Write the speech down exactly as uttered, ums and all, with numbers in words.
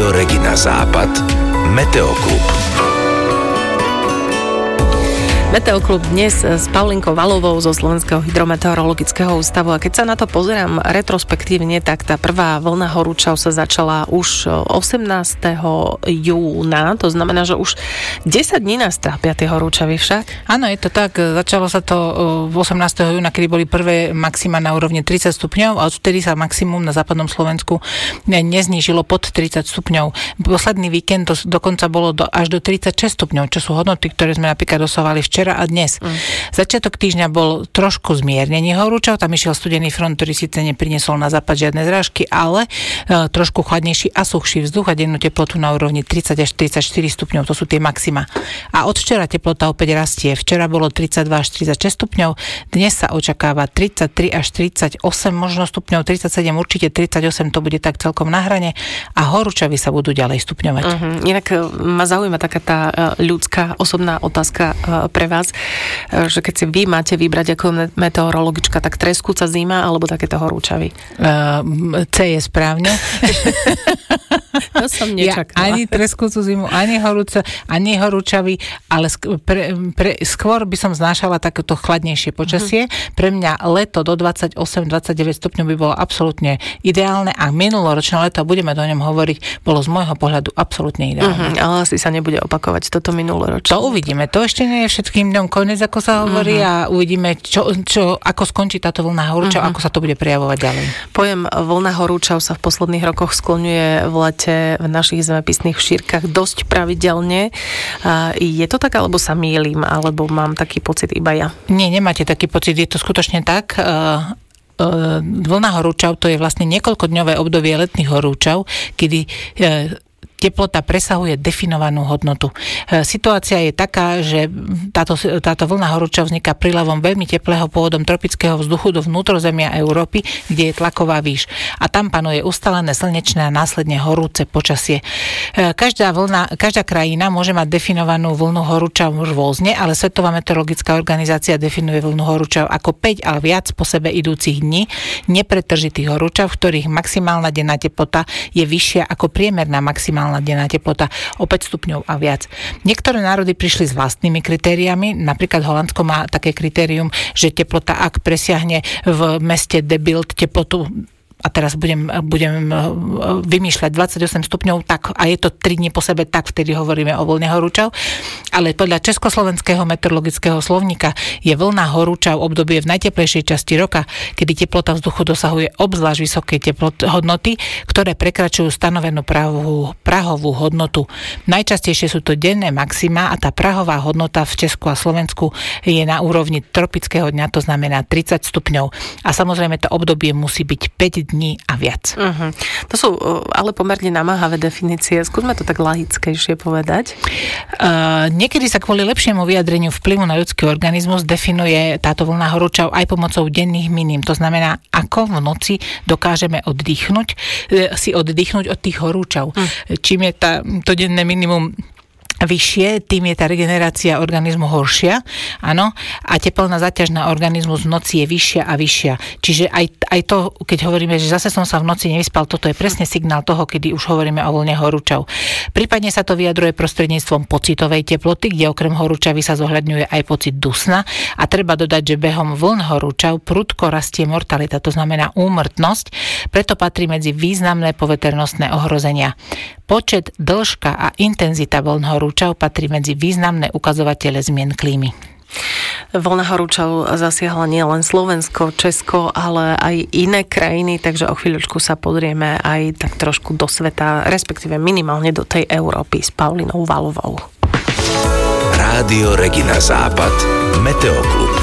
Rádio Regina Západ, Meteoklub. Meteoklub dnes s Paulinkou Valovou zo Slovenského hydrometeorologického ústavu. A keď sa na to pozerám retrospektívne, tak tá prvá vlna horúčav sa začala už osemnásteho júna. To znamená, že už desať dní nás trápia tie horúčavy však. Áno, je to tak. Začalo sa to osemnásteho júna, kedy boli prvé maxima na úrovni tridsať stupňov a odtedy sa maximum na západnom Slovensku neznížilo pod tridsať stupňov. Posledný víkend to dokonca bolo do, až do tridsaťšesť stupňov, čo sú hodnoty, ktoré sme napríklad dosávali včera a dnes. Mm. Začiatok týždňa bol trošku zmiernenie horúčav, tam išiel studený front, ktorý síce nepriniesol na západ žiadne zrážky, ale e, trošku chladnejší a suchší vzduch a dennú teplotu na úrovni tridsať až tridsaťštyri stupňov, to sú tie maxima. A od včera teplota opäť rastie. Včera bolo tridsaťdva až tridsaťšesť stupňov, dnes sa očakáva tridsaťtri až tridsaťosem možno stupňov, tridsaťsedem, určite tridsaťosem, to bude tak celkom na hrane a horúčavy sa budú ďalej stupňovať. Uh-huh. Inak ma zaujíma taká tá ľudská osobná otázka pre vás, že keď si vy máte vybrať ako meteorologička, tak treskúca zima alebo takéto horúčavy? Uh, C je správne. To som nečakala. Ja ani treskúcu zimu, ani horúca, ani horúčavy, ale sk- pre, pre, skôr by som znášala takéto chladnejšie počasie. Uh-huh. Pre mňa leto do dvadsaťosem dvadsaťdeväť stupňov by bolo absolútne ideálne a minuloročné leto, budeme do ňom hovoriť, bolo z môjho pohľadu absolútne ideálne. Uh-huh, ale asi sa nebude opakovať toto minuloročné. To uvidíme. To ešte nie je všetkým dňom koniec, ako sa hovorí, uh-huh. a uvidíme, čo, čo, ako skončí táto vlna horúčav, uh-huh. ako sa to bude prejavovať ďalej. Pojem vlna horúčav sa v posledných rokoch skloňuje v lete v našich zemepisných šírkach dosť pravidelne. Je to tak, alebo sa mýlim, alebo mám taký pocit iba ja? Nie, nemáte taký pocit, je to skutočne tak. Vlna horúčav to je vlastne niekoľkodňové obdobie letných horúčav, kedy teplota presahuje definovanú hodnotu. Situácia je taká, že táto, táto vlna horúčav vzniká prílevom veľmi teplého pôvodom tropického vzduchu do vnútrozemia Európy, kde je tlaková výš. A tam panuje ustalené slnečné a následne horúce počasie. Každá vlna, každá krajina môže mať definovanú vlnu horúčav rôzne, ale Svetová meteorologická organizácia definuje vlnu horúčav ako päť a viac po sebe idúcich dní nepretržitých horúčav, v ktorých maximálna denná teplota je vyššia ako priemerná maximálna denná teplota o päť stupňov a viac. Niektoré národy prišli s vlastnými kritériami, napríklad Holandsko má také kritérium, že teplota, ak presiahne v meste De Bilt teplotu, a teraz budem, budem vymýšľať dvadsaťosem stupňov, tak, a je to tri dni po sebe, tak vtedy hovoríme o vlne horúčav. Ale podľa Československého meteorologického slovníka je vlna horúčav obdobie v najteplejšej časti roka, kedy teplota vzduchu dosahuje obzvlášť vysoké teplot hodnoty, ktoré prekračujú stanovenú prahovú, prahovú hodnotu. Najčastejšie sú to denné maxima a tá prahová hodnota v Česku a Slovensku je na úrovni tropického dňa, to znamená tridsať stupňov. A samozrejme to obdobie musí byť päť dní a viac. Uh-huh. To sú uh, ale pomerne namáhavé definície. Skúsme to tak lahickejšie povedať. Uh, niekedy sa kvôli lepšiemu vyjadreniu vplyvu na ľudský organizmus definuje táto vlna horúčav aj pomocou denných minim. To znamená, ako v noci dokážeme oddychnúť, si oddychnúť od tých horúčav. Uh. Čím je tá, to denné minimum vyššie, tým je tá regenerácia organizmu horšia, áno, a teplná záťaž na organizmus v noci je vyššia a vyššia. Čiže aj, aj to, keď hovoríme, že zase som sa v noci nevyspal, toto je presne signál toho, kedy už hovoríme o vlne horúčav. Prípadne sa to vyjadruje prostredníctvom pocitovej teploty, kde okrem horúčavy sa zohľadňuje aj pocit dusna a treba dodať, že behom vln horúčav prudko rastie mortalita, to znamená úmrtnosť, preto patrí medzi významné poveternostné ohrozenia. Počet, dĺžka a intenzita vln horúčav patrí medzi významné ukazovatele zmien klímy. Vlna horúčav zasiahla nielen Slovensko, Česko, ale aj iné krajiny, takže o chvíľočku sa pozrieme aj tak trošku do sveta, respektíve minimálne do tej Európy s Paulinou Valovou. Rádio Regina Západ, Meteoklub.